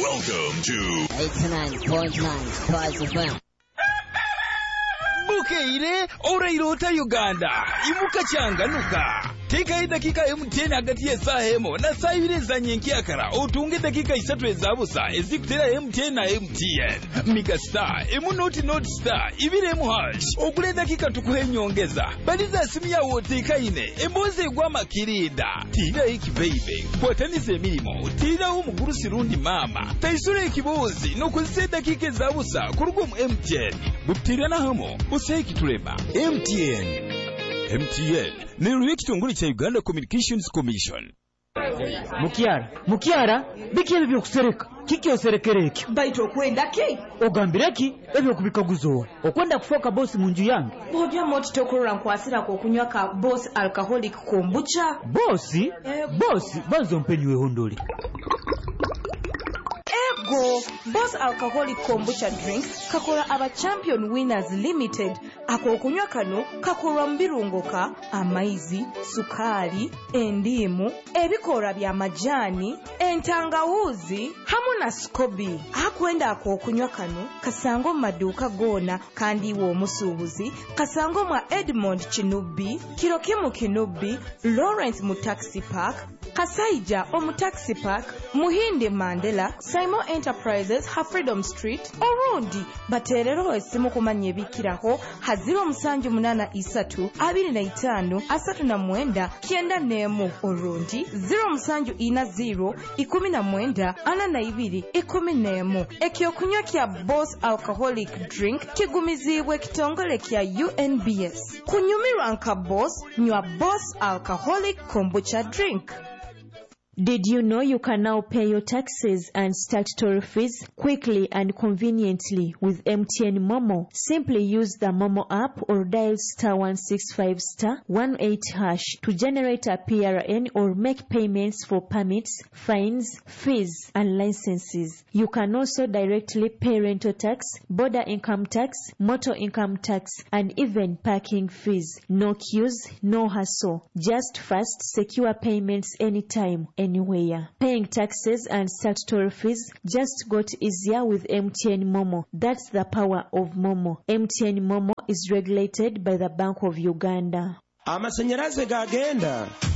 Welcome to 89.9 Twice FM. Bukeire Oreirota Uganda imuka changanuka teka dakika MTN hagati ya saa hemo na saa ibiri za nyenkiakara otunge dakika 3 ezabusa ezikutera MTN na MTN Mika Star not star ibire mu hash okule dakika tukuhe nyongeza baliza simu ya woteka ine emboze gwa makirinda tira iki baby kwatanize emirimo tira umugurusi rundi mama taisure ikibozi no kuzise dakika ezabusa kurugo mu MTN butira na hamo useki tulema MTN ni rw'ekitongole kya Uganda Communications Commission. Mukyara biki ebyo kusereka kiki oserekere ekyo baito okwenda ki ogambira ki ebyo kubikaguzo okwenda kufoka boss munju yange bodya moti tokorora nkwasira ko okunywa ka boss alcoholic kombucha boss bazo mpenywe hondole Ego Boss Alcoholic Kombucha Drink kakola aba Champion Winners Limited ako okunywa kano kakolwa mbirungoka amaizi sukali endimu ebikora bya majani entangawuzi hamu na skobi akwenda ako okunywa kano kasango maduka gona kandi wo musubuzi kasango mwa Edmond Chinubi Kirokimu Kinubi Lawrence mu Taxi Park Kasaija omu Taxi Park Muhinde Mandela Simon Enterprises ha Freedom Street orundi baterero esimu kumanye bikiraho ha 0783 25 39 kienda nemu orundi 0740 19 42 11 ekyo kunywa kya Boss Alcoholic Drink kigumizibwe kitongole kya UNBS kunyumirwa nka Boss nywa Boss Alcoholic Kombucha Drink. Did you know you can now pay your taxes and statutory fees quickly and conveniently with MTN Momo? Simply use the Momo app or dial *165*18# to generate a PRN or make payments for permits, fines, fees, and licenses. You can also directly pay rental tax, border income tax, motor income tax, and even parking fees. No queues, no hassle. Just fast, secure payments anytime, anywhere. Paying taxes and statutory fees just got easier with MTN Momo. That's the power of Momo. MTN Momo is regulated by the Bank of Uganda. Amasanyalaze gagenda